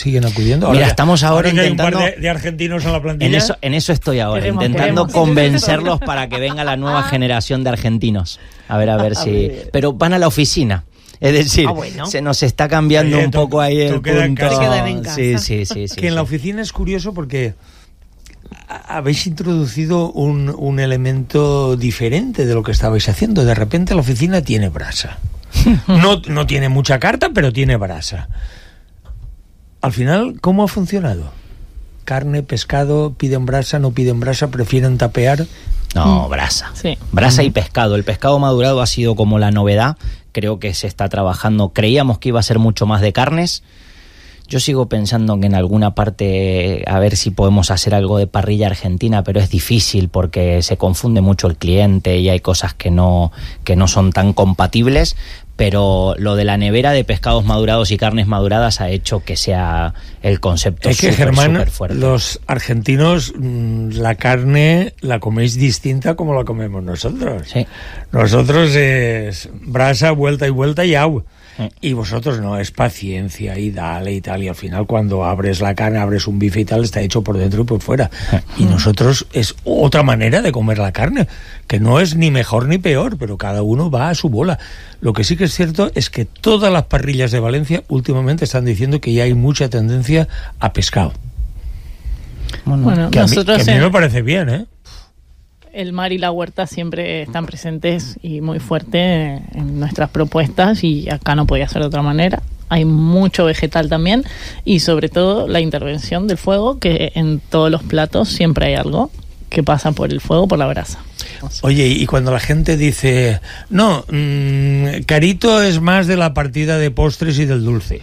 siguen acudiendo? Mira, estamos ahora intentando... Hay un par de argentinos en la plantilla. En eso estoy ahora, intentando convencerlos para que venga la nueva generación de argentinos. A ver si... Pero van a la oficina. Es decir, se nos está cambiando un poco ahí el punto. En casa. Sí. Que en la oficina es curioso porque habéis introducido un elemento diferente de lo que estabais haciendo. De repente la oficina tiene brasa. No tiene mucha carta, pero tiene brasa. Al final, ¿cómo ha funcionado? Carne, pescado, piden brasa, no piden brasa, prefieren tapear. No, brasa. Sí. Brasa y pescado. El pescado madurado ha sido como la novedad. Creo que se está trabajando. Creíamos que iba a ser mucho más de carnes. Yo sigo pensando que en alguna parte a ver si podemos hacer algo de parrilla argentina, pero es difícil porque se confunde mucho el cliente y hay cosas que no son tan compatibles. Pero lo de la nevera de pescados madurados y carnes maduradas ha hecho que sea el concepto es que, Germán, súper fuerte. Los argentinos la carne la coméis distinta como la comemos nosotros. Sí. Nosotros es brasa, vuelta y agua. Y vosotros no, es paciencia y dale y tal, y al final cuando abres la carne, abres un bife y tal, está hecho por dentro y por fuera. Y nosotros es otra manera de comer la carne, que no es ni mejor ni peor, pero cada uno va a su bola. Lo que sí que es cierto es que todas las parrillas de Valencia últimamente están diciendo que ya hay mucha tendencia a pescado. Bueno, que nosotros a mí me parece bien, ¿eh? El mar y la huerta siempre están presentes y muy fuerte en nuestras propuestas, y acá no podía ser de otra manera. Hay mucho vegetal también, y sobre todo la intervención del fuego, que en todos los platos siempre hay algo que pasa por el fuego, por la brasa. Oye, y cuando la gente dice, no, Carito es más de la partida de postres y del dulce.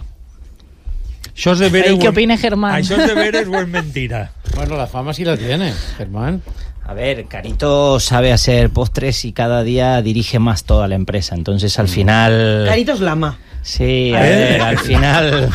¿Qué opina Germán? ¿Això és de veres o es mentira? Bueno, la fama sí la tiene, Germán. A ver, Carito sabe hacer postres y cada día dirige más toda la empresa. Entonces, al final... Carito es lama. Sí, a ver, al final...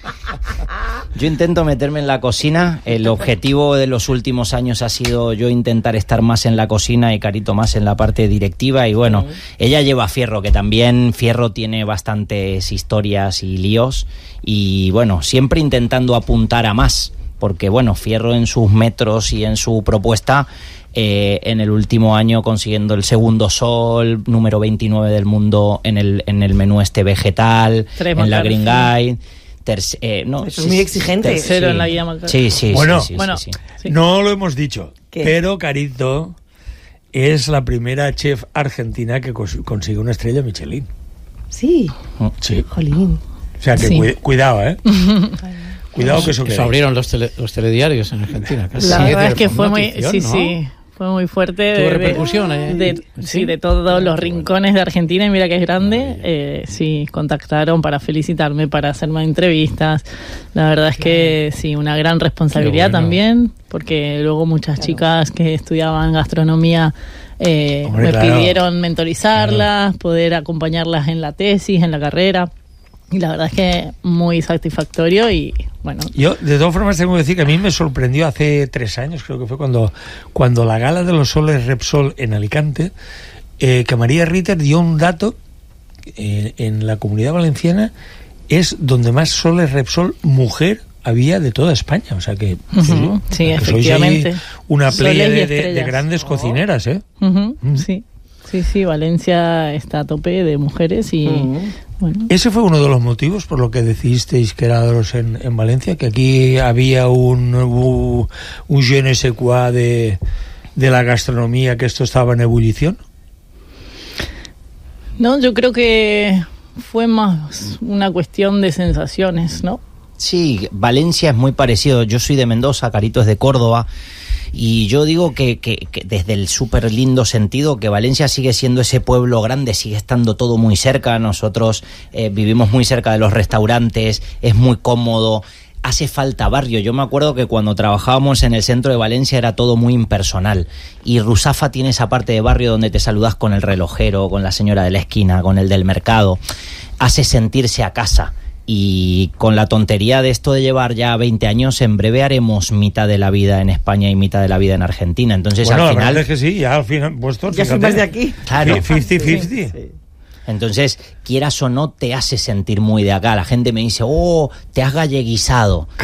Yo intento meterme en la cocina. El objetivo de los últimos años ha sido yo intentar estar más en la cocina y Carito más en la parte directiva. Y bueno, ella lleva Fierro, que también Fierro tiene bastantes historias y líos. Y bueno, siempre intentando apuntar a más. Porque bueno, Fierro en sus metros y en su propuesta... en el último año consiguiendo el segundo sol, número 29 del mundo en el menú vegetal, en la Green Guide. Eso es muy exigente. Tercero en la guía Macron. Sí. Bueno, Sí. No lo hemos dicho, ¿qué? Pero Carito es la primera chef argentina que consigue una estrella Michelin. Sí. Sí. Jolín. O sea que cuidado, ¿eh? Cuidado que eso que abrieron los telediarios en Argentina. Casi. La verdad es que fue muy... Sí. Fue muy fuerte. Tuvo repercusión, de todos los rincones de Argentina, y mira que es grande. Sí, contactaron para felicitarme, para hacerme entrevistas. La verdad es que sí, una gran responsabilidad también, porque luego muchas chicas que estudiaban gastronomía me pidieron mentorizarlas, poder acompañarlas en la tesis, en la carrera. Y la verdad es que muy satisfactorio. Y bueno, yo de todas formas tengo que decir que a mí me sorprendió hace 3 años, creo que fue cuando la gala de los soles Repsol en Alicante, que María Ritter dio un dato. En la Comunidad Valenciana es donde más soles Repsol mujer había de toda España, o sea que sí, efectivamente, sois una playa de grandes cocineras, ¿eh? Sí, Valencia está a tope de mujeres y bueno. Ese fue uno de los motivos por lo que decidisteis quedaros en Valencia, que aquí había un je ne sais quoi de la gastronomía, que esto estaba en ebullición. No, yo creo que fue más una cuestión de sensaciones, ¿no? Sí, Valencia es muy parecido. Yo soy de Mendoza, Carito es de Córdoba. Y yo digo que desde el súper lindo sentido que Valencia sigue siendo ese pueblo grande, sigue estando todo muy cerca. Nosotros vivimos muy cerca de los restaurantes, es muy cómodo, hace falta barrio. Yo me acuerdo que cuando trabajábamos en el centro de Valencia era todo muy impersonal, y Ruzafa tiene esa parte de barrio donde te saludas con el relojero, con la señora de la esquina, con el del mercado, hace sentirse a casa. Y con la tontería de esto de llevar ya 20 años, en breve haremos mitad de la vida en España y mitad de la vida en Argentina. Entonces, bueno, al final... la verdad es que sí, ya al final vosotros... Ya sois más de aquí. Claro. 50-50. Sí. Entonces, quieras o no, te hace sentir muy de acá. La gente me dice, te has galleguizado.